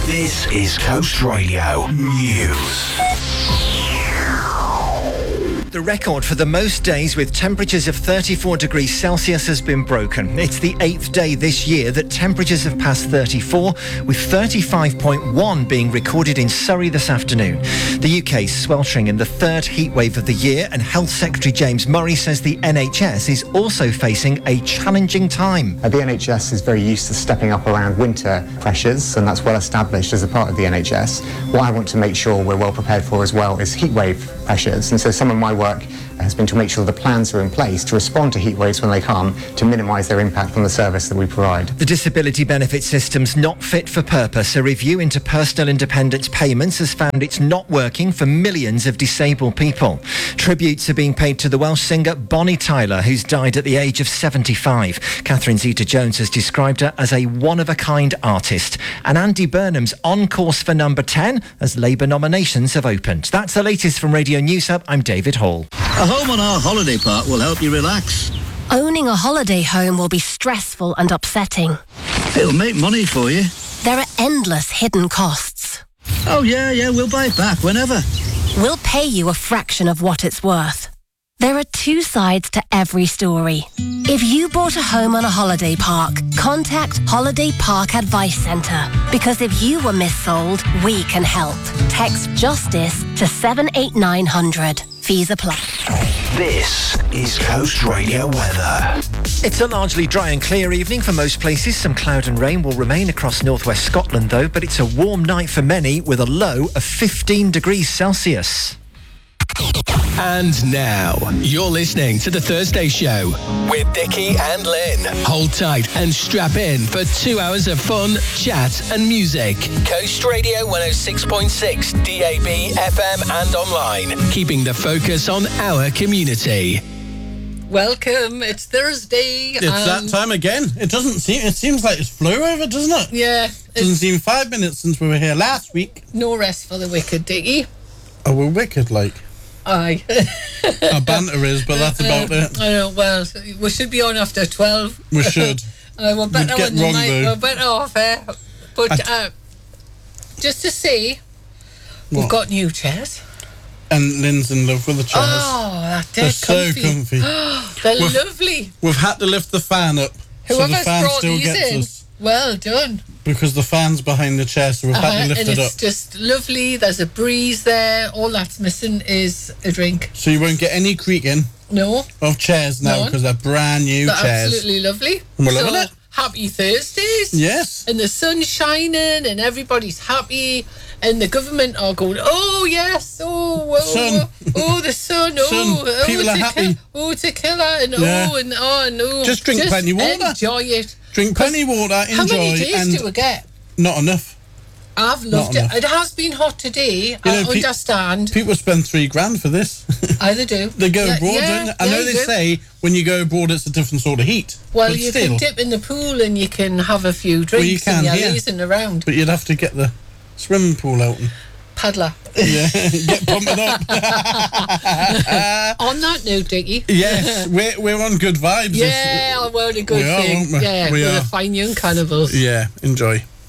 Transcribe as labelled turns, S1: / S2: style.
S1: This is Coast Radio News.
S2: The record for the most days with temperatures of 34 degrees Celsius has been broken. It's the 8th day this year that temperatures have passed 34, with 35.1 being recorded in Surrey this afternoon. The UK's sweltering in the third heatwave of the year, and Health Secretary James Murray says the NHS is also facing a challenging time.
S3: The NHS is very used to stepping up around winter pressures, and that's well established as a part of the NHS. What I want to make sure we're well prepared for as well is heatwave pressures, and so some of my work has been to make sure the plans are in place to respond to heat waves when they come, to minimise their impact on the service that we provide.
S2: The disability benefit system's not fit for purpose. A review into personal independence payments has found it's not working for millions of disabled people. Tributes are being paid to the Welsh singer Bonnie Tyler, who's died at the age of 75. Catherine Zeta-Jones has described her as a one-of-a-kind artist. And Andy Burnham's on course for number 10 as Labour nominations have opened. That's the latest from Radio News Hub. I'm David Hall.
S4: A home on our holiday park will help you relax.
S5: Owning a holiday home will be stressful and upsetting.
S4: It'll make money for you.
S5: There are endless hidden costs.
S4: Oh, yeah, we'll buy it back whenever.
S5: We'll pay you a fraction of what it's worth. There are two sides to every story. If you bought a home on a holiday park, contact Holiday Park Advice Centre. Because if you were missold, we can help. Text JUSTICE to 78900. Fees apply.
S1: This is Coast Radio weather.
S2: It's a largely dry and clear evening for most places. Some cloud and rain will remain across northwest Scotland, though, but it's a warm night for many with a low of 15 degrees Celsius.
S6: And now, you're listening to The Thursday Show with Dickie and Lynn. Hold tight and strap in for 2 hours of fun, chat and music. Coast Radio 106.6, DAB, FM and online. Keeping the focus on our community.
S7: Welcome, it's Thursday.
S8: It's that time again. It seems like it's flew over, doesn't it?
S7: Yeah.
S8: Doesn't seem 5 minutes since we were here last week.
S7: No rest for the wicked, Dickie.
S8: Oh, we're wicked, like.
S7: Aye.
S8: Our banter is, but that's about it.
S7: I know, well, we should be on after 12.
S8: We should.
S7: We're better
S8: We'd get
S7: on the
S8: wrong,
S7: night.
S8: though.
S7: We're better off, But just to say, we've got new chairs.
S8: And Lynn's in love with the chairs.
S7: Oh,
S8: they're so comfy.
S7: They're lovely.
S8: We've had to lift the fan up, so the fan still gets us.
S7: Well done.
S8: Because the fan's behind the chair, so we've had to lift it up.
S7: It's just lovely. There's a breeze there. All that's missing is a drink.
S8: So you won't get any creaking of chairs now, because they're brand new chairs.
S7: Absolutely lovely.
S8: And we're loving it.
S7: Happy Thursdays.
S8: Yes.
S7: And the sun's shining and everybody's happy. And the government are going, oh, yes,
S8: sun.
S7: The sun,
S8: Sun. People are happy.
S7: To kill it, and
S8: Just drink plenty water.
S7: Enjoy it.
S8: Drink plenty water, enjoy.
S7: How many days do we get?
S8: Not enough.
S7: I've loved it. It has been hot today. I understand.
S8: People spend $3,000 for this.
S7: Either do.
S8: They go abroad, don't they? I know they say when you go abroad it's a different sort of heat.
S7: Well, you can dip in the pool and you can have a few drinks and you're lazing around.
S8: But you'd have to get the swimming pool out and
S7: paddler.
S8: Yeah, get pumping up.
S7: On that note, Dickie.
S8: Yes, we're on good vibes.
S7: Yeah, we're on a good thing.
S8: We
S7: are.
S8: We're
S7: the fine young cannibals.
S8: Yeah, enjoy.